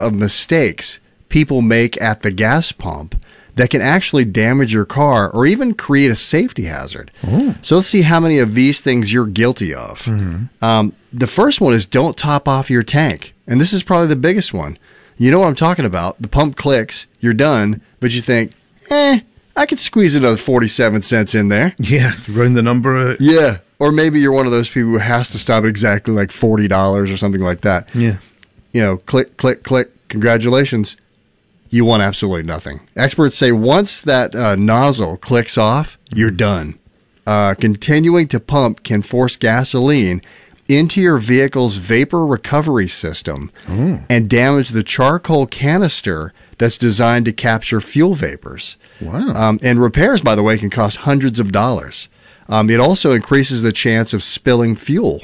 of mistakes people make at the gas pump that can actually damage your car or even create a safety hazard. Oh. So let's see how many of these things you're guilty of. The first one is don't top off your tank. And this is probably the biggest one. You know what I'm talking about. The pump clicks, you're done, but you think, I could squeeze another 47 cents in there. Yeah, round the number. Yeah. Or maybe you're one of those people who has to stop at exactly like $40 or something like that. Yeah. You know, click, click, click. Congratulations. You want absolutely nothing. Experts say once that nozzle clicks off, you're done. Continuing to pump can force gasoline into your vehicle's vapor recovery system and damage the charcoal canister that's designed to capture fuel vapors. Wow. And repairs, by the way, can cost hundreds of dollars. It also increases the chance of spilling fuel.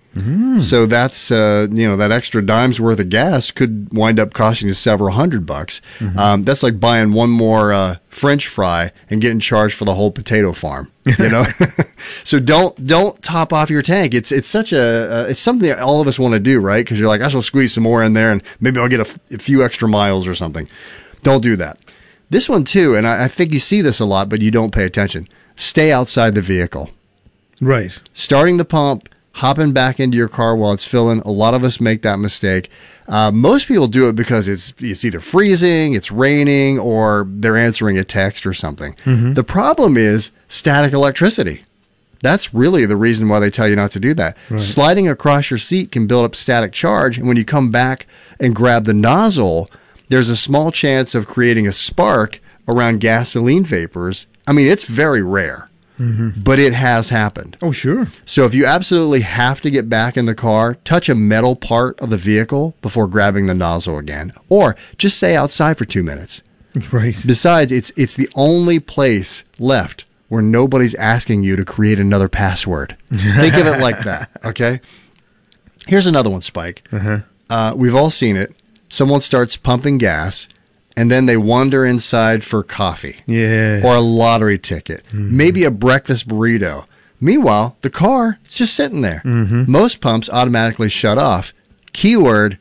So that's, that extra dime's worth of gas could wind up costing you several $100. That's like buying one more French fry and getting charged for the whole potato farm, you know? So don't top off your tank. It's such it's something that all of us want to do, right? Because you're like, I shall squeeze some more in there and maybe I'll get a few extra miles or something. Don't do that. This one too, and I think you see this a lot, but you don't pay attention. Stay outside the vehicle. Right. Starting the pump, hopping back into your car while it's filling. A lot of us make that mistake. Most people do it because it's either freezing, it's raining, or they're answering a text or something. The problem is static electricity. That's really the reason why they tell you not to do that. Right. Sliding across your seat can build up static charge, and when you come back and grab the nozzle, there's a small chance of creating a spark around gasoline vapors. I mean, it's very rare. But it has happened. Oh, sure. So if you absolutely have to get back in the car, touch a metal part of the vehicle before grabbing the nozzle again. Or just stay outside for 2 minutes. Right. Besides, it's the only place left where nobody's asking you to create another password. Think of it like that, okay? Here's another one, Spike. We've all seen it. Someone starts pumping gas, and then they wander inside for coffee. Yeah. Or a lottery ticket. Maybe a breakfast burrito. Meanwhile, the car is just sitting there. Most pumps automatically shut off. Keyword,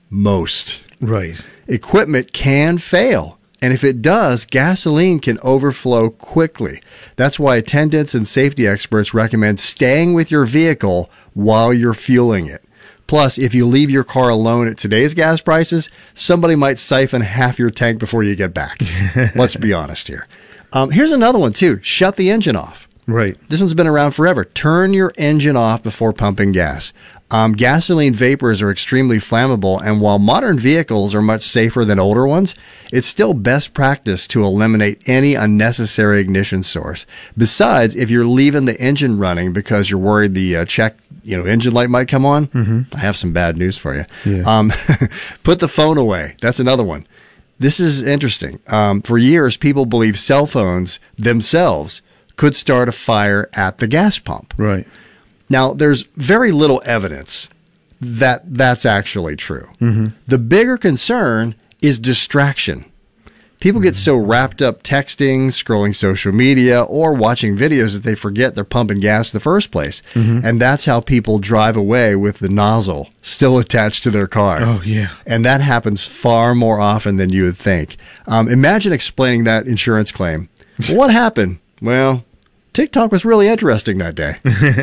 most. Right. Equipment can fail. And if it does, gasoline can overflow quickly. That's why attendants and safety experts recommend staying with your vehicle while you're fueling it. Plus, if you leave your car alone at today's gas prices, somebody might siphon half your tank before you get back. Let's be honest here. Here's another one, too. Shut the engine off. Right. This one's been around forever. Turn your engine off before pumping gas. Gasoline vapors are extremely flammable, and while modern vehicles are much safer than older ones, it's still best practice to eliminate any unnecessary ignition source. Besides, if you're leaving the engine running because you're worried the engine light might come on, I have some bad news for you. Yeah. Put the phone away. That's another one. This is interesting. For years, people believe cell phones themselves could start a fire at the gas pump. Right. Now, there's very little evidence that that's actually true. The bigger concern is distraction. People get so wrapped up texting, scrolling social media, or watching videos that they forget they're pumping gas in the first place. And that's how people drive away with the nozzle still attached to their car. Oh, yeah. And that happens far more often than you would think. Imagine explaining that insurance claim. What happened? Well, TikTok was really interesting that day.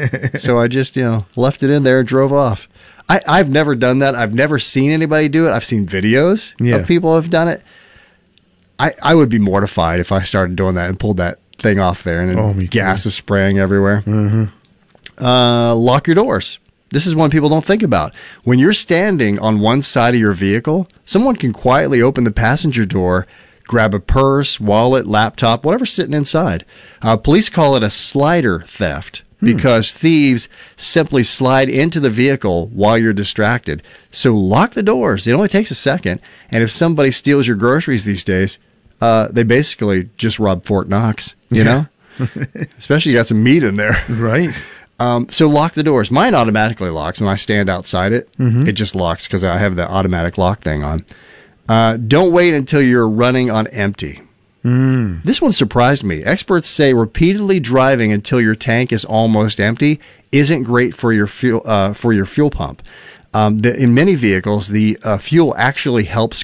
So I just, left it in there and drove off. I've never done that. I've never seen anybody do it. I've seen videos of people who have done it. I would be mortified if I started doing that and pulled that thing off there and then gas is spraying everywhere. Lock your doors. This is one people don't think about. When you're standing on one side of your vehicle, someone can quietly open the passenger door, grab a purse, wallet, laptop, whatever's sitting inside. Police call it a slider theft because thieves simply slide into the vehicle while you're distracted. So lock the doors. It only takes a second. And if somebody steals your groceries these days, they basically just rob Fort Knox, you know? Especially you got some meat in there. Right. So lock the doors. Mine automatically locks when I stand outside it. It just locks because I have the automatic lock thing on. Don't wait until you're running on empty. This one surprised me. Experts say repeatedly driving until your tank is almost empty isn't great for your fuel pump. In many vehicles, the fuel actually helps